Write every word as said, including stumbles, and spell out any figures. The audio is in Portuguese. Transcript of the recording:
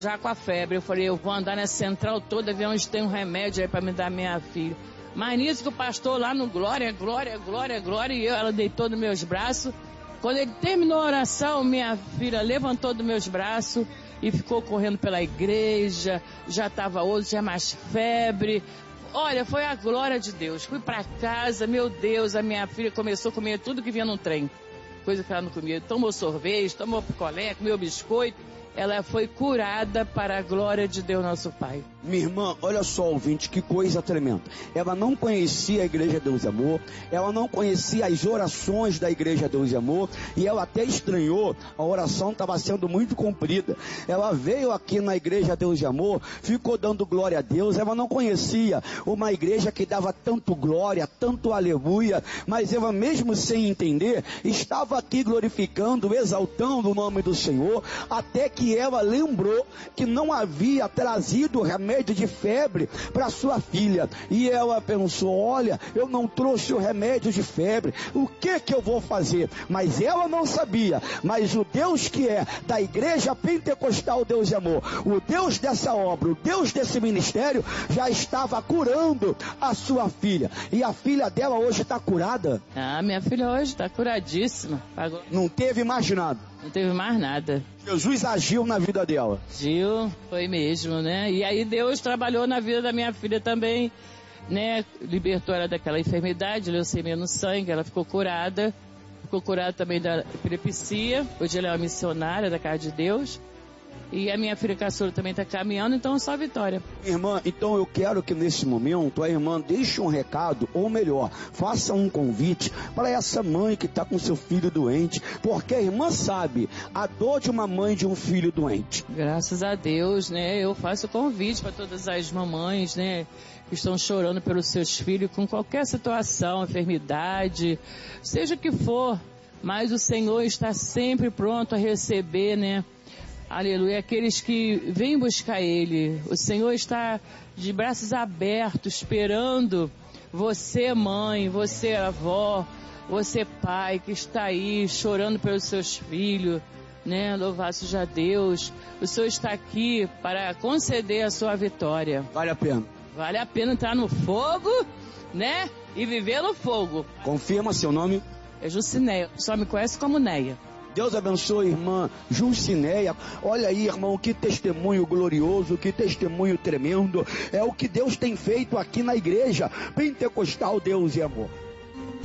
Já com a febre, eu falei, eu vou andar nessa central toda, ver onde tem um remédio aí pra me dar minha filha. Mas nisso que o pastor lá no glória, glória, glória, glória, e eu, ela deitou nos meus braços. Quando ele terminou a oração, minha filha levantou dos meus braços e ficou correndo pela igreja, já estava hoje, tinha mais febre. Olha, foi a glória de Deus. Fui para casa, meu Deus, a minha filha começou a comer tudo que vinha no trem. Coisa que ela não comia. Tomou sorvete, tomou picolé, comeu biscoito. Ela foi curada para a glória de Deus, nosso Pai. Minha irmã, olha só, ouvinte, que coisa tremenda. Ela não conhecia a Igreja Deus e Amor, ela não conhecia as orações da Igreja Deus e Amor, e ela até estranhou, a oração estava sendo muito comprida. Ela veio aqui na Igreja Deus e Amor, ficou dando glória a Deus, ela não conhecia uma igreja que dava tanto glória, tanto aleluia, mas ela mesmo sem entender, estava aqui glorificando, exaltando o nome do Senhor, até que que ela lembrou que não havia trazido remédio de febre para sua filha, e ela pensou, olha, eu não trouxe o remédio de febre, o que que eu vou fazer? Mas ela não sabia, mas o Deus que é da Igreja Pentecostal Deus de Amor, o Deus dessa obra, o Deus desse ministério, já estava curando a sua filha, e a filha dela hoje está curada. Ah, minha filha hoje está curadíssima. Agora... Não teve mais nada. Não teve mais nada. Jesus agiu na vida dela. Agiu, foi mesmo, né? E aí Deus trabalhou na vida da minha filha também, né? Libertou ela daquela enfermidade, leucemia no sangue, ela ficou curada. Ficou curada também da epilepsia. Hoje ela é uma missionária da Casa de Deus. E a minha filha caçula também está caminhando, então só vitória. Irmã, então eu quero que nesse momento a irmã deixe um recado, ou melhor, faça um convite para essa mãe que está com seu filho doente, porque a irmã sabe a dor de uma mãe de um filho doente. Graças a Deus, né? Eu faço convite para todas as mamães, né? Que estão chorando pelos seus filhos com qualquer situação, enfermidade, seja o que for, mas o Senhor está sempre pronto a receber, né? Aleluia, aqueles que vêm buscar Ele. O Senhor está de braços abertos, esperando você, mãe, você, avó, você, pai, que está aí chorando pelos seus filhos, né? Louvado seja Deus. O Senhor está aqui para conceder a sua vitória. Vale a pena. Vale a pena entrar no fogo, né? E viver no fogo. Confirma seu nome? É Jucinéia, só me conhece como Neia. Deus abençoe, irmã Jucinéia. Olha aí, irmão, que testemunho glorioso, que testemunho tremendo. É o que Deus tem feito aqui na Igreja Pentecostal Deus e Amor.